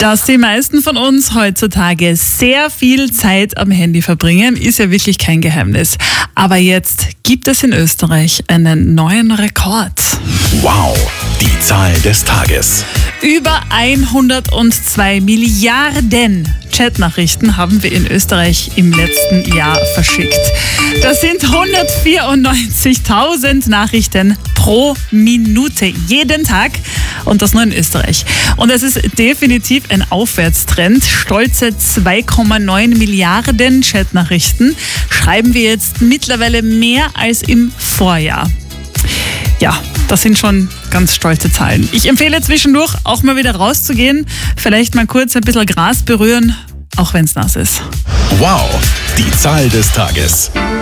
Dass die meisten von uns heutzutage sehr viel Zeit am Handy verbringen, ist ja wirklich kein Geheimnis. Aber jetzt gibt es in Österreich einen neuen Rekord. Wow, die Zahl des Tages. Über 102 Milliarden Chatnachrichten haben wir in Österreich im letzten Jahr verschickt. Das sind 194.000 Nachrichten pro Minute, jeden Tag, und das nur in Österreich. Und es ist definitiv ein Aufwärtstrend. Stolze 2,9 Milliarden Chatnachrichten schreiben wir jetzt mittlerweile mehr als im Vorjahr. Ja, das sind schon ganz stolze Zahlen. Ich empfehle zwischendurch auch mal wieder rauszugehen, vielleicht mal kurz ein bisschen Gras berühren, auch wenn es nass ist. Wow, die Zahl des Tages.